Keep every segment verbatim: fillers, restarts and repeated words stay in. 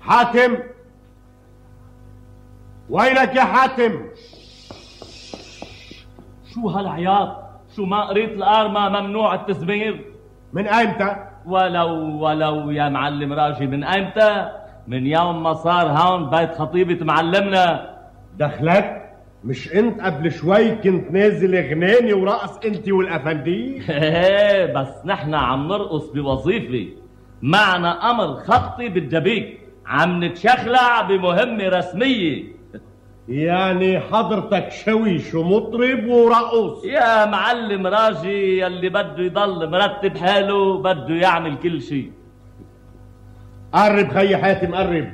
حاتم، وينك يا حاتم؟ شو هالعياط؟ شو ما قريت القارمة ممنوع التزمير؟ من ايمتى؟ ولو ولو يا معلم راجي، من ايمتى؟ من يوم ما صار هون بيت خطيبة معلمنا. دخلك؟ مش انت قبل شوي كنت نازل غناني ورقص انت والافندي؟ ايه بس نحن عم نرقص بوظيفة، معنا امر خطي بالجبيك، عم نتشخلع بمهمة رسمية. يعني حضرتك شويش ومطرب ورقص؟ يا معلم راجي، يلي بده يضل مرتب حاله بده يعمل كل شيء. قرب خي حاتم قرب.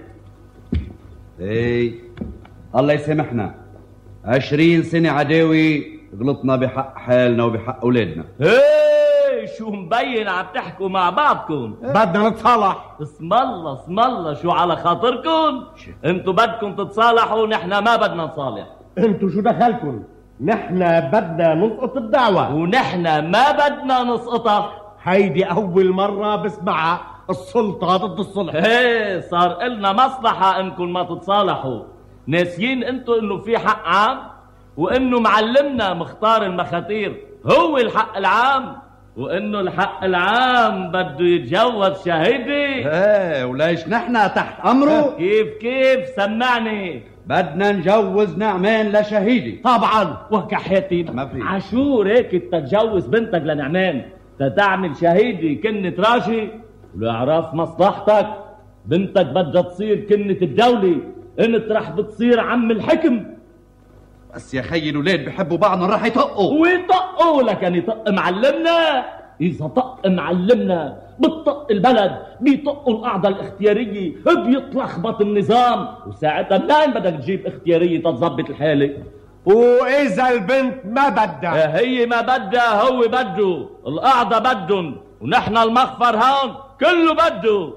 ايه الله يسامحنا، عشرين سنة عداوي غلطنا بحق حالنا وبحق اولادنا. ايه شو مبين عم تحكوا مع بعضكم؟ بدنا نتصالح. اسم الله اسم الله، شو على خاطركم؟ انتوا بدكم تتصالحوا، نحن ما بدنا نصالح. انتوا شو دخلكم؟ نحن بدنا نسقط الدعوة، ونحن ما بدنا نسقطها. هيدي اول مرة بسمعها، السلطة ضد الصلح. ايه صار إلنا مصلحة انكم ما تتصالحوا. ناسيين انتوا انه في حق عام، وانه معلمنا مختار المخاتير هو الحق العام، وانه الحق العام بده يتجوز شهيدي. ايه وليش نحن تحت امره؟ كيف كيف سمعني. بدنا نجوز نعمان لشهيدي. طبعا. وكحياتي ما في عاشور هيك تتجوز بنتك لنعمان تتعمل شهيدي كنة راجي، ولاعراف مصلحتك بنتك بدها تصير كنة الدولة، انت رح بتصير عم الحكم. بس يا خي الولاد بحبوا بعضنا راح يطقوا. ويطقوا لكن يطق معلمنا. إذا طق معلمنا بتطق البلد، بيطقوا القعدة الاختيارية، بيتلخبط النظام، وساعتها منين بدك تجيب اختيارية تتظبط الحالة؟ وإذا البنت ما بدها؟ هي ما بدها، هو بده، القعدة بدهم، ونحن المخفر هون كله بده.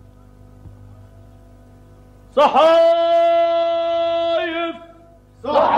صحايف صحايف